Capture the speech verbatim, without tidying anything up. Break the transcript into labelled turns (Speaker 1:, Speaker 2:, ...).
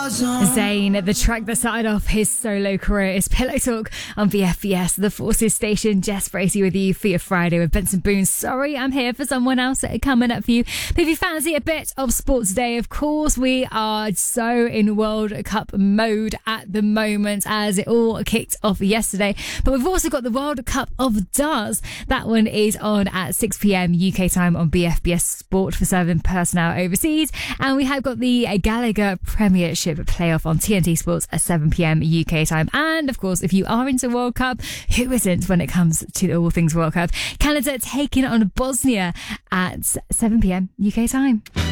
Speaker 1: Zayn, the track that started off his solo career is Pillow Talk on B F B S, the Forces station. Jess Bracey with you for your Friday with Benson Boone. Sorry, I'm here for someone else coming up for you. But if you fancy a bit of sports day, of course, we are so in World Cup mode at the moment as it all kicked off yesterday. But we've also got the World Cup of Darts. That one is on at six p.m. U K time on B F B S Sport for serving personnel overseas. And we have got the Gallagher Premiership playoff on T N T Sports at seven p.m. U K time. And of course, if you are into World Cup, who isn't when it comes to all things World Cup? Canada taking on Bosnia at seven p.m. U K time.